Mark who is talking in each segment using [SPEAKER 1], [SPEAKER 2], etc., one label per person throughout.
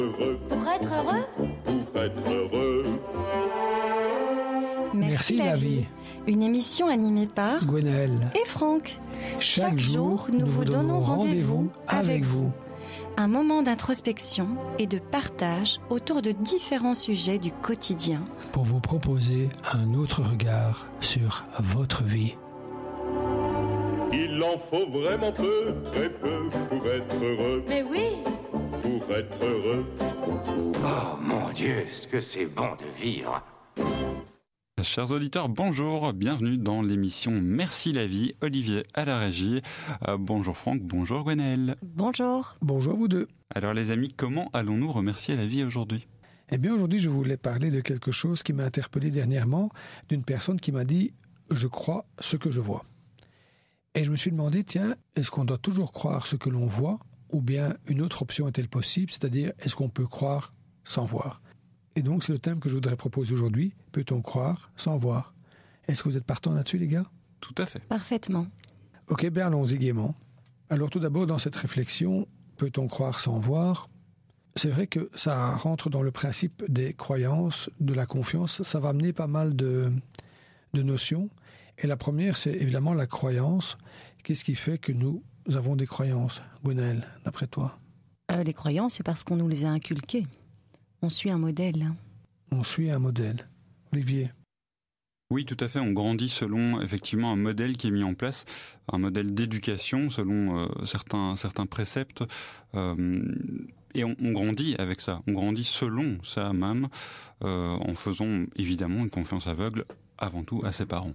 [SPEAKER 1] Pour être heureux.
[SPEAKER 2] Pour être heureux.
[SPEAKER 3] Merci la vie.
[SPEAKER 4] Une émission animée par
[SPEAKER 3] Gwenaëlle
[SPEAKER 4] et Franck.
[SPEAKER 3] Chaque jour, nous vous donnons rendez-vous avec vous.
[SPEAKER 4] Un moment d'introspection et de partage autour de différents sujets du quotidien.
[SPEAKER 3] Pour vous proposer un autre regard sur votre vie.
[SPEAKER 2] Il en faut vraiment peu, très peu, pour être heureux.
[SPEAKER 1] Mais oui.
[SPEAKER 2] Pour être heureux.
[SPEAKER 5] Oh mon Dieu, ce que c'est bon de vivre.
[SPEAKER 6] Chers auditeurs, bonjour, bienvenue dans l'émission Merci la vie, Olivier à la régie. Bonjour Franck, bonjour Gwenaëlle.
[SPEAKER 4] Bonjour.
[SPEAKER 3] Bonjour vous deux.
[SPEAKER 6] Alors les amis, comment allons-nous remercier la vie aujourd'hui ?
[SPEAKER 3] Eh bien aujourd'hui je voulais parler de quelque chose qui m'a interpellé dernièrement, d'une personne qui m'a dit « je crois ce que je vois ». Et je me suis demandé, tiens, est-ce qu'on doit toujours croire ce que l'on voit ou bien une autre option est-elle possible, c'est-à-dire est-ce qu'on peut croire sans voir ? Et donc, c'est le thème que je voudrais proposer aujourd'hui. Peut-on croire sans voir ? Est-ce que vous êtes partants là-dessus, les gars ?
[SPEAKER 6] Tout à fait.
[SPEAKER 4] Parfaitement.
[SPEAKER 3] Ok, bien allons-y gaiement. Alors tout d'abord, dans cette réflexion, peut-on croire sans voir ? C'est vrai que ça rentre dans le principe des croyances, de la confiance. Ça va amener pas mal de notions. Et la première, c'est évidemment la croyance. Qu'est-ce qui fait que nous avons des croyances ? Gwenaëlle, d'après toi ?
[SPEAKER 4] Les croyances, c'est parce qu'on nous les a inculquées. On suit un modèle.
[SPEAKER 3] On suit un modèle. Olivier ?
[SPEAKER 6] Oui, tout à fait. On grandit selon effectivement un modèle qui est mis en place, un modèle d'éducation selon certains préceptes. Et on grandit avec ça. On grandit selon ça même, en faisant évidemment une confiance aveugle avant tout à ses parents.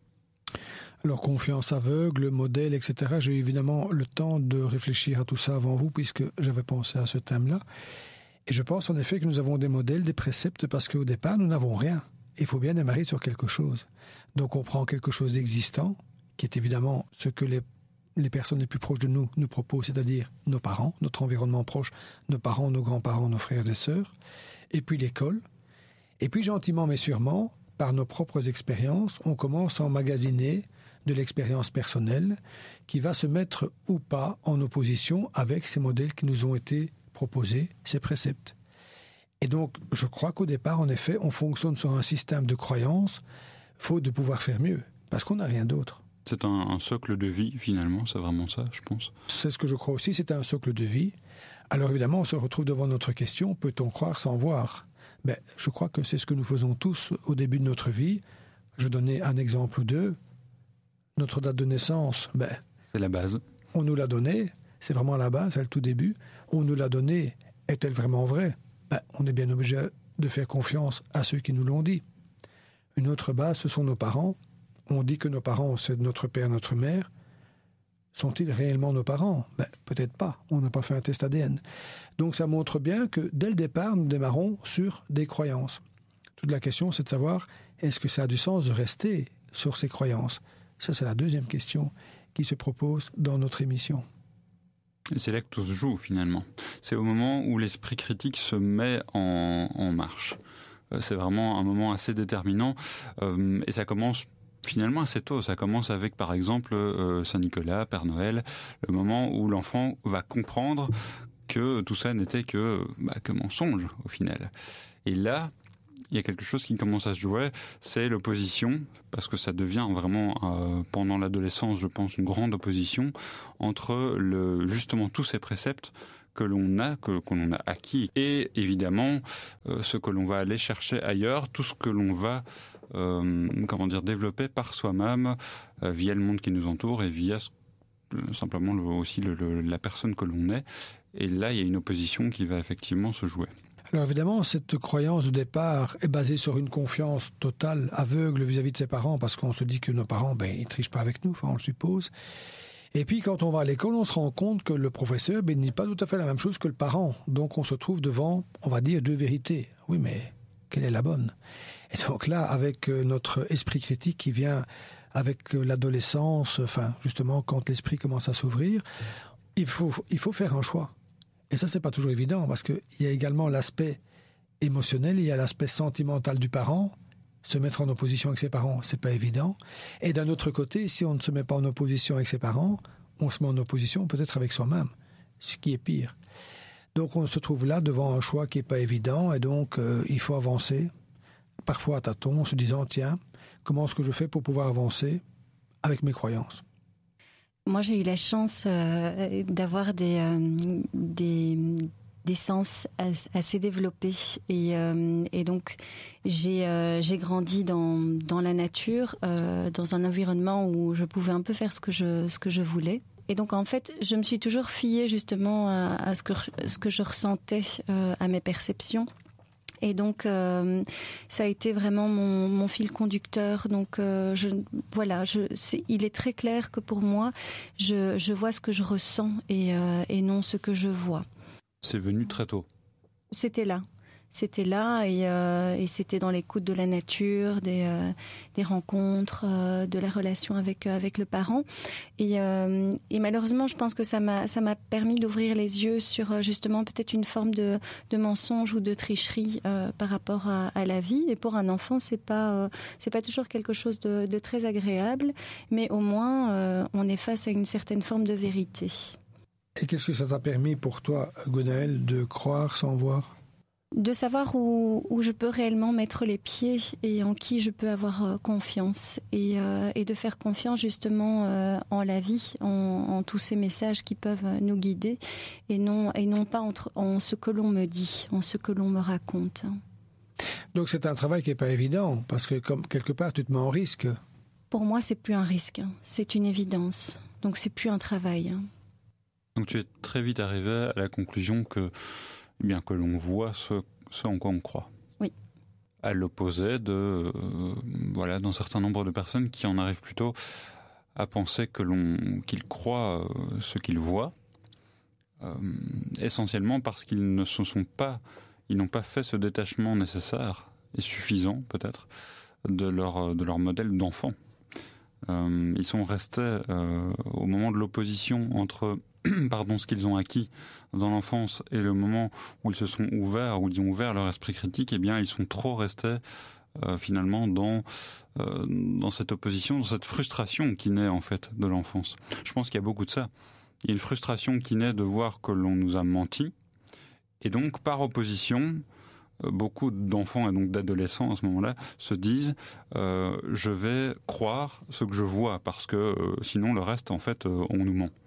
[SPEAKER 3] Alors, confiance aveugle, modèle, etc. J'ai eu évidemment le temps de réfléchir à tout ça avant vous, puisque j'avais pensé à ce thème-là. Et je pense en effet que nous avons des modèles, des préceptes, parce qu'au départ, nous n'avons rien. Il faut bien démarrer sur quelque chose. Donc on prend quelque chose d'existant, qui est évidemment ce que les personnes les plus proches de nous proposent, c'est-à-dire nos parents, notre environnement proche, nos parents, nos grands-parents, nos frères et sœurs, et puis l'école. Et puis gentiment mais sûrement, par nos propres expériences, on commence à emmagasiner de l'expérience personnelle qui va se mettre ou pas en opposition avec ces modèles qui nous ont été proposés, ces préceptes. Et donc, je crois qu'au départ, en effet, on fonctionne sur un système de croyances, faute de pouvoir faire mieux, parce qu'on n'a rien d'autre.
[SPEAKER 6] C'est un socle de vie, finalement, c'est vraiment ça, je pense.
[SPEAKER 3] C'est ce que je crois aussi, c'est un socle de vie. Alors évidemment, on se retrouve devant notre question, peut-on croire sans voir ? Je crois que c'est ce que nous faisons tous au début de notre vie. Je vais donner un exemple ou deux. Notre date de naissance,
[SPEAKER 6] c'est la base.
[SPEAKER 3] On nous l'a donnée. C'est vraiment la base, c'est le tout début. On nous l'a donnée. Est-elle vraiment vraie ? On est bien obligé de faire confiance à ceux qui nous l'ont dit. Une autre base, ce sont nos parents. On dit que nos parents, c'est notre père, notre mère. Sont-ils réellement nos parents ? Peut-être pas. On n'a pas fait un test ADN. Donc ça montre bien que dès le départ, nous démarrons sur des croyances. Toute la question, c'est de savoir, est-ce que ça a du sens de rester sur ces croyances ? Ça, c'est la deuxième question qui se propose dans notre émission.
[SPEAKER 6] Et c'est là que tout se joue finalement. C'est au moment où l'esprit critique se met en marche. C'est vraiment un moment assez déterminant et ça commence finalement assez tôt. Ça commence avec par exemple Saint-Nicolas, Père Noël, le moment où l'enfant va comprendre que tout ça n'était que mensonge au final. Et là, il y a quelque chose qui commence à se jouer, c'est l'opposition, parce que ça devient vraiment, pendant l'adolescence, je pense, une grande opposition entre justement tous ces préceptes que l'on a acquis, et évidemment ce que l'on va aller chercher ailleurs, tout ce que l'on va développer par soi-même via le monde qui nous entoure et via simplement aussi la personne que l'on est. Et là, il y a une opposition qui va effectivement se jouer.
[SPEAKER 3] Alors évidemment, cette croyance de départ est basée sur une confiance totale, aveugle vis-à-vis de ses parents, parce qu'on se dit que nos parents, ils trichent pas avec nous, on le suppose. Et puis quand on va à l'école, on se rend compte que le professeur ne dit pas tout à fait la même chose que le parent. Donc on se trouve devant, on va dire, deux vérités. Oui, mais quelle est la bonne ? Et donc là, avec notre esprit critique qui vient avec l'adolescence, justement quand l'esprit commence à s'ouvrir, il faut faire un choix. Et ça, c'est pas toujours évident, parce qu'il y a également l'aspect émotionnel, il y a l'aspect sentimental du parent. Se mettre en opposition avec ses parents, c'est pas évident. Et d'un autre côté, si on ne se met pas en opposition avec ses parents, on se met en opposition peut-être avec soi-même, ce qui est pire. Donc on se trouve là devant un choix qui n'est pas évident et donc il faut avancer, parfois à tâtons, en se disant tiens, comment est-ce que je fais pour pouvoir avancer avec mes croyances ?
[SPEAKER 4] Moi, j'ai eu la chance d'avoir des sens assez développés et donc j'ai grandi dans la nature, dans un environnement où je pouvais un peu faire ce que je voulais. Et donc en fait, je me suis toujours fiée justement à ce que je ressentais, à mes perceptions. Et donc ça a été vraiment mon fil conducteur. Donc il est très clair que pour moi, je vois ce que je ressens et non ce que je vois.
[SPEAKER 6] C'est venu très tôt.
[SPEAKER 4] C'était là et c'était dans l'écoute de la nature, des rencontres, de la relation avec le parent et malheureusement je pense que ça m'a permis d'ouvrir les yeux sur justement peut-être une forme de mensonge ou de tricherie par rapport à la vie. Et pour un enfant c'est pas toujours quelque chose de très agréable, mais au moins on est face à une certaine forme de vérité.
[SPEAKER 3] Et qu'est-ce que ça t'a permis pour toi, Gwenaëlle, de croire sans voir ?
[SPEAKER 4] De savoir où je peux réellement mettre les pieds et en qui je peux avoir confiance et de faire confiance justement en la vie, en tous ces messages qui peuvent nous guider et non pas en ce que l'on me dit, en ce que l'on me raconte.
[SPEAKER 3] Donc c'est un travail qui n'est pas évident parce que comme quelque part tu te mets en risque.
[SPEAKER 4] Pour moi c'est plus un risque, c'est une évidence, donc c'est plus un travail.
[SPEAKER 6] Donc tu es très vite arrivé à la conclusion que l'on voit ce en quoi on croit.
[SPEAKER 4] Oui.
[SPEAKER 6] À l'opposé d'un certain nombre de personnes qui en arrivent plutôt à penser qu'ils croient ce qu'ils voient, essentiellement parce qu'ils n'ont pas fait ce détachement nécessaire et suffisant peut-être de leur modèle d'enfant. Ils sont restés au moment de l'opposition entre ce qu'ils ont acquis dans l'enfance et le moment où ils se sont ouverts, où ils ont ouvert leur esprit critique, eh bien ils sont trop restés finalement dans cette opposition, dans cette frustration qui naît en fait de l'enfance. Je pense qu'il y a beaucoup de ça. Il y a une frustration qui naît de voir que l'on nous a menti, et donc par opposition, beaucoup d'enfants et donc d'adolescents à ce moment-là se disent je vais croire ce que je vois parce que sinon le reste en fait on nous ment.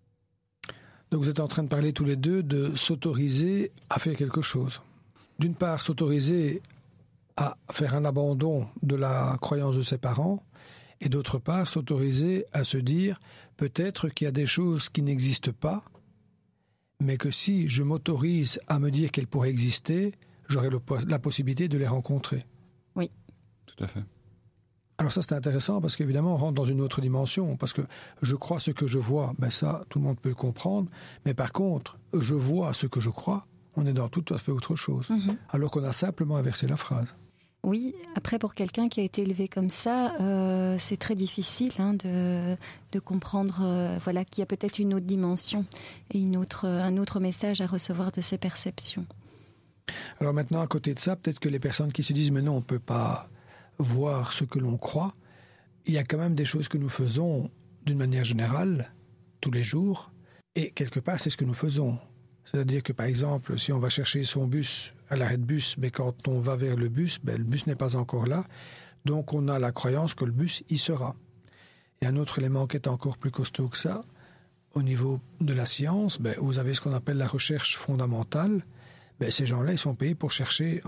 [SPEAKER 3] Donc vous êtes en train de parler tous les deux de s'autoriser à faire quelque chose. D'une part, s'autoriser à faire un abandon de la croyance de ses parents, et d'autre part, s'autoriser à se dire peut-être qu'il y a des choses qui n'existent pas, mais que si je m'autorise à me dire qu'elles pourraient exister, j'aurai la possibilité de les rencontrer.
[SPEAKER 4] Oui.
[SPEAKER 6] Tout à fait.
[SPEAKER 3] Alors ça c'est intéressant parce qu'évidemment on rentre dans une autre dimension, parce que je crois ce que je vois, ça tout le monde peut le comprendre, mais par contre je vois ce que je crois, on est dans tout à fait autre chose, alors qu'on a simplement inversé la phrase.
[SPEAKER 4] Oui, après pour quelqu'un qui a été élevé comme ça, c'est très difficile de comprendre qu'il y a peut-être une autre dimension et un autre message à recevoir de ses perceptions.
[SPEAKER 3] Alors maintenant à côté de ça, peut-être que les personnes qui se disent mais non on ne peut pas voir ce que l'on croit, il y a quand même des choses que nous faisons d'une manière générale, tous les jours, et quelque part c'est ce que nous faisons. C'est-à-dire que par exemple, si on va chercher son bus à l'arrêt de bus, quand on va vers le bus n'est pas encore là, donc on a la croyance que le bus y sera. Et un autre élément qui est encore plus costaud que ça, au niveau de la science, vous avez ce qu'on appelle la recherche fondamentale. Ces gens-là, ils sont payés pour chercher